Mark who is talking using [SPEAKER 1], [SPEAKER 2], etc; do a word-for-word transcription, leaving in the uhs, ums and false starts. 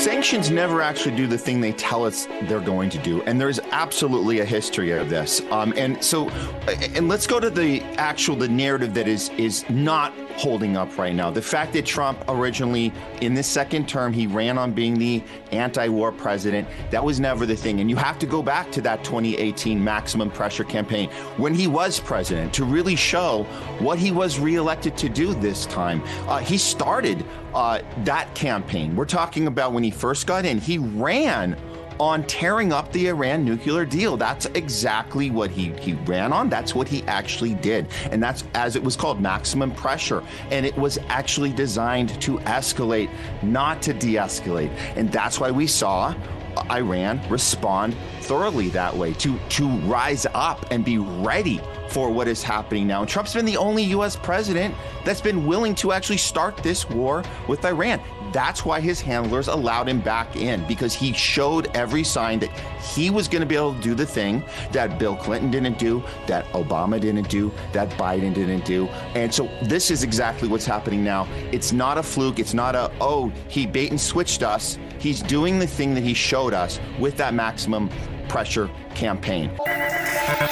[SPEAKER 1] sanctions never actually do the thing they tell us they're going to do. And there's absolutely a history of this. Um, and so, and let's go to the actual, the narrative that is, is not holding up right now. The fact that Trump originally, in this second term, he ran on being the anti-war president. That was never the thing. And you have to go back to that twenty eighteen maximum pressure campaign when he was president to really show what he was reelected to do this time. Uh, he started uh, that campaign. We're talking about when he first got in, he ran on tearing up the Iran nuclear deal. That's exactly what he, he ran on. That's what he actually did. And that's, as it was called, maximum pressure. And it was actually designed to escalate, not to de-escalate. And that's why we saw Iran respond thoroughly that way, to, to rise up and be ready for what is happening now. And Trump's been the only U S president that's been willing to actually start this war with Iran. That's why his handlers allowed him back in, because he showed every sign that he was going to be able to do the thing that Bill Clinton didn't do, that Obama didn't do, that Biden didn't do. And so this is exactly what's happening now. It's not a fluke. It's not a, oh, he bait and switched us. He's doing the thing that he showed us with that maximum pressure campaign.